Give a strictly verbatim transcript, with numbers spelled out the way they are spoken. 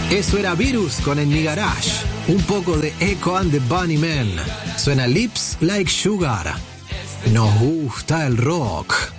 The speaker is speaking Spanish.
Eso era Virus con el Garage. Un poco de Echo and the Bunnymen. Suena Lips Like Sugar. Nos gusta el rock.